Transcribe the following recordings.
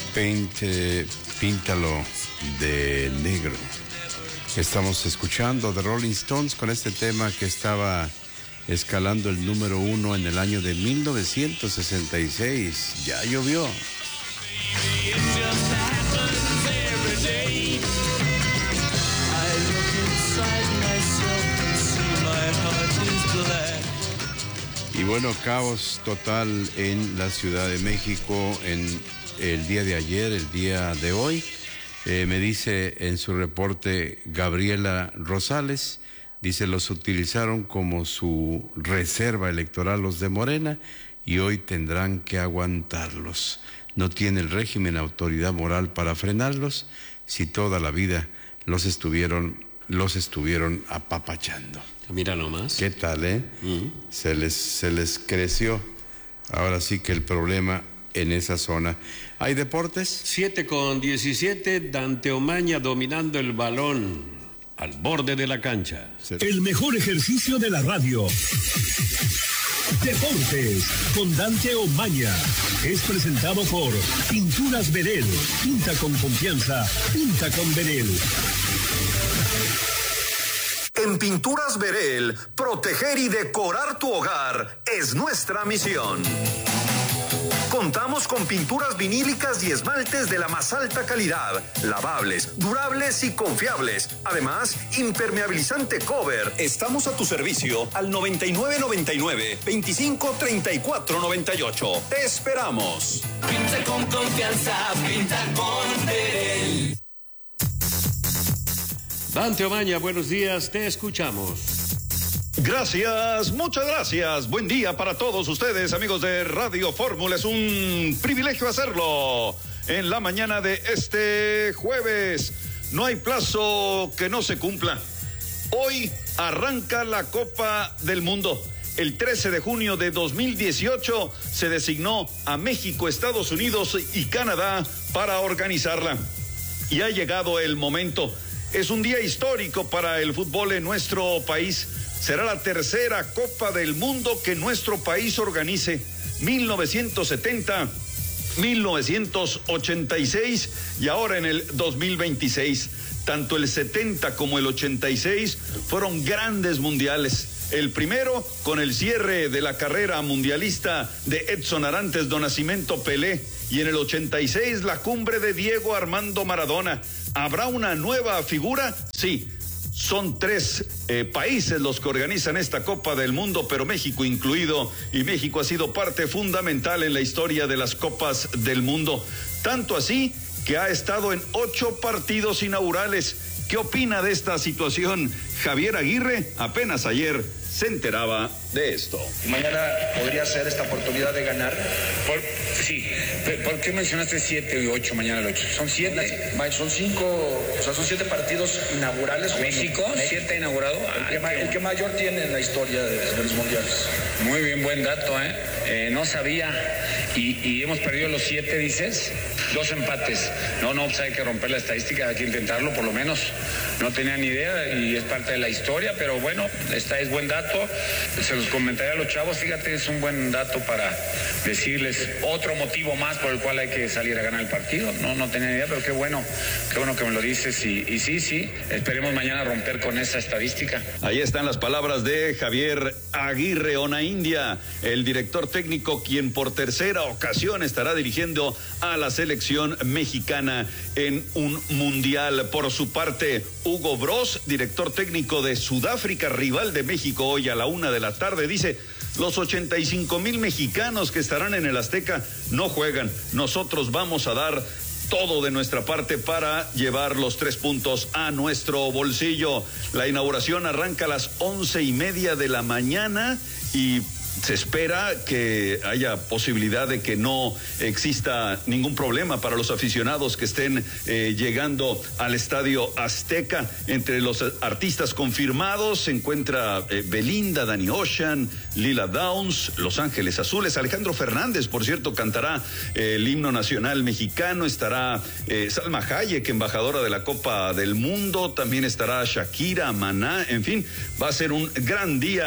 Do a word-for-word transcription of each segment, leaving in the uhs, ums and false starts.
Paint, eh, píntalo de negro. Estamos escuchando The Rolling Stones con este tema que estaba escalando el número uno en el año de mil novecientos sesenta y seis. Ya llovió. Y bueno, caos total en la Ciudad de México en el día de ayer, el día de hoy. Eh, me dice en su reporte Gabriela Rosales, dice, los utilizaron como su reserva electoral los de Morena y hoy tendrán que aguantarlos. No tiene el régimen autoridad moral para frenarlos si toda la vida los estuvieron, los estuvieron apapachando. Mira nomás. ¿Qué tal, eh? Mm. Se les, se les creció. Ahora sí que el problema en esa zona. ¿Hay deportes? siete con diecisiete, Dante Omaña dominando el balón al borde de la cancha. El mejor ejercicio de la radio. Deportes con Dante Omaña. Es presentado por Pinturas Verel. Pinta con confianza. Pinta con Verel. En Pinturas Verel, proteger y decorar tu hogar es nuestra misión. Contamos con pinturas vinílicas y esmaltes de la más alta calidad, lavables, durables y confiables. Además, impermeabilizante cover. Estamos a tu servicio al noventa y nueve noventa y nueve, veinticinco treinta y cuatro noventa y ocho. Te esperamos. Pinta con confianza, pinta con Verel. Dante Omaña, buenos días, te escuchamos. Gracias, muchas gracias. Buen día para todos ustedes, amigos de Radio Fórmula. Es un privilegio hacerlo en la mañana de este jueves. No hay plazo que no se cumpla. Hoy arranca la Copa del Mundo. El trece de junio de dos mil dieciocho se designó a México, Estados Unidos y Canadá para organizarla. Y ha llegado el momento. Es un día histórico para el fútbol en nuestro país. Será la tercera Copa del Mundo que nuestro país organice. mil novecientos setenta, mil novecientos ochenta y seis y ahora en el dos mil veintiséis. Tanto el setenta como el ochenta y seis fueron grandes mundiales. El primero con el cierre de la carrera mundialista de Edson Arantes do Nascimento Pelé. Y en el ochenta y seis la cumbre de Diego Armando Maradona. ¿Habrá una nueva figura? Sí. Son tres eh, países los que organizan esta Copa del Mundo, pero México incluido, y México ha sido parte fundamental en la historia de las Copas del Mundo. Tanto así que ha estado en ocho partidos inaugurales. ¿Qué opina de esta situación Javier Aguirre? Apenas ayer se enteraba de esto. Mañana podría ser esta oportunidad de ganar. Por, sí, ¿por qué mencionaste siete y ocho mañana el ocho? Son siete. Son cinco, o sea, son siete partidos inaugurales. ¿México? ¿Siete inaugurado? El que, el que mayor tiene en la historia de, de los mundiales. Muy bien, buen dato, ¿eh? eh no sabía. Y, y hemos perdido los siete, dices. Dos empates. No, no, pues hay que romper la estadística, hay que intentarlo por lo menos. No tenía ni idea y es parte de la historia, pero bueno, esta es buen dato. Se los comentaré a los chavos, fíjate, es un buen dato para decirles otro motivo más por el cual hay que salir a ganar el partido. No, no tenía ni idea, pero qué bueno, qué bueno que me lo dices y, y sí, sí, esperemos mañana romper con esa estadística. Ahí están las palabras de Javier Aguirre Onaindia, el director técnico quien por tercera ocasión estará dirigiendo a la selección mexicana en un mundial. Por su parte, Hugo Bross, director técnico de Sudáfrica, rival de México hoy a la una de la tarde, dice: los ochenta y cinco mil mexicanos que estarán en el Azteca no juegan. Nosotros vamos a dar todo de nuestra parte para llevar los tres puntos a nuestro bolsillo. La inauguración arranca a las once y media de la mañana y se espera que haya posibilidad de que no exista ningún problema para los aficionados que estén eh, llegando al Estadio Azteca. Entre los artistas confirmados se encuentra eh, Belinda, Danny Ocean, Lila Downs, Los Ángeles Azules. Alejandro Fernández, por cierto, cantará eh, el himno nacional mexicano. Estará eh, Salma Hayek, embajadora de la Copa del Mundo. También estará Shakira, Maná. En fin, va a ser un gran día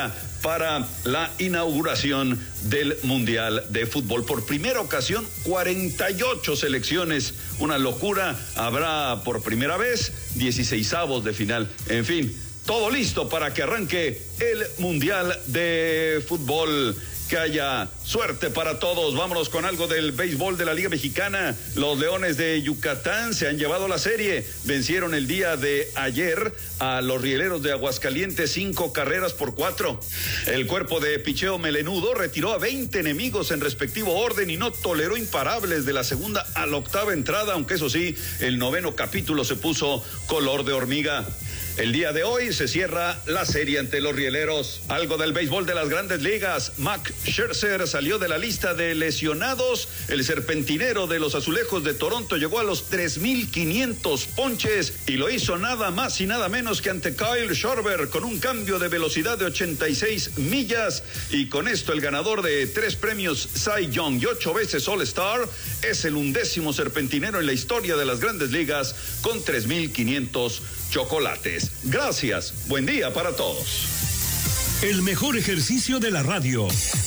para la inauguración del Mundial de Fútbol. Por primera ocasión, cuarenta y ocho selecciones, una locura. Habrá por primera vez dieciseisavos de final. En fin, todo listo para que arranque el Mundial de Fútbol. Que haya suerte para todos. Vámonos con algo del béisbol de la Liga Mexicana. Los Leones de Yucatán se han llevado la serie. Vencieron el día de ayer a los Rieleros de Aguascalientes cinco carreras por cuatro. El cuerpo de picheo melenudo retiró a veinte enemigos en respectivo orden y no toleró imparables de la segunda a la octava entrada, aunque eso sí, el noveno capítulo se puso color de hormiga. El día de hoy se cierra la serie ante los Rieleros. Algo del béisbol de las Grandes Ligas. Max Scherzer salió de la lista de lesionados. El serpentinero de los Azulejos de Toronto llegó a los tres mil quinientos ponches y lo hizo nada más y nada menos que ante Kyle Schwarber con un cambio de velocidad de ochenta y seis millas. Y con esto el ganador de tres premios Cy Young y ocho veces All-Star es el undécimo serpentinero en la historia de las Grandes Ligas con tres mil quinientos chocolates. Gracias. Buen día para todos. El mejor ejercicio de la radio.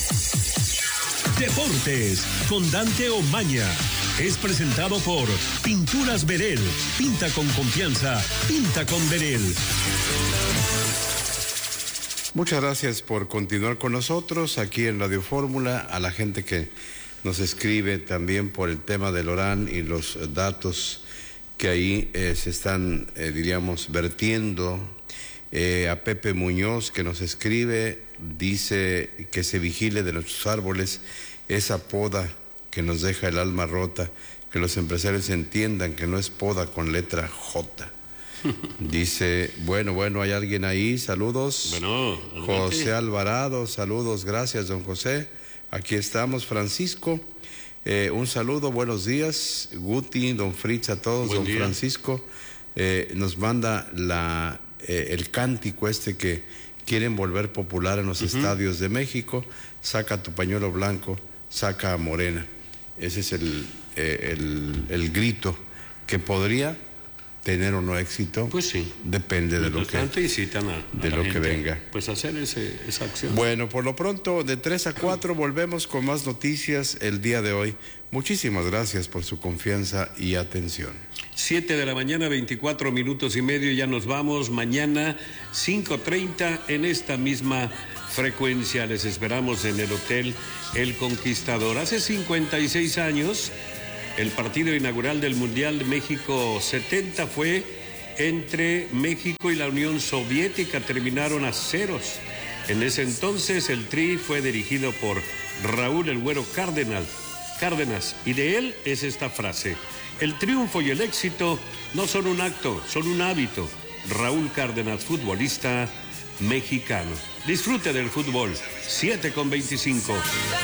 Deportes con Dante Omaña. Es presentado por Pinturas Verel. Pinta con confianza. Pinta con Verel. Muchas gracias por continuar con nosotros aquí en Radio Fórmula. A la gente que nos escribe también por el tema del Orán y los datos que ahí eh, se están, eh, diríamos, vertiendo. Eh, a Pepe Muñoz, que nos escribe, dice que se vigile de nuestros árboles esa poda que nos deja el alma rota, que los empresarios entiendan que no es poda con letra J. Dice, bueno, bueno, hay alguien ahí, saludos. Bueno, José Alvarado, saludos, gracias, don José. Aquí estamos, Francisco. Eh, un saludo, buenos días, Guti, don Fritz, a todos. Buen don día. Francisco eh, nos manda la, eh, el cántico este que quieren volver popular en los uh-huh. estadios de México. Saca tu pañuelo blanco, saca a Morena. Ese es el, eh, el, el grito que podría tener o no éxito. Pues sí. Depende de lo que, incitan a, a de lo que venga. Pues hacer ese, esa acción. Bueno, por lo pronto, de tres a cuatro volvemos con más noticias el día de hoy. Muchísimas gracias por su confianza y atención. Siete de la mañana, veinticuatro minutos y medio, ya nos vamos. Mañana, cinco treinta, en esta misma frecuencia. Les esperamos en el Hotel El Conquistador. Hace cincuenta y seis años... el partido inaugural del Mundial de México setenta fue entre México y la Unión Soviética. Terminaron a ceros. En ese entonces el Tri fue dirigido por Raúl El Güero Cárdenas, Cárdenas, y de él es esta frase: el triunfo y el éxito no son un acto, son un hábito. Raúl Cárdenas, futbolista mexicano. Disfrute del fútbol. siete con veinticinco.